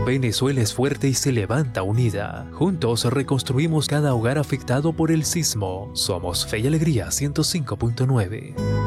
Venezuela es fuerte y se levanta unida. Juntos reconstruimos cada hogar afectado por el sismo. Somos Fe y Alegría 105.9.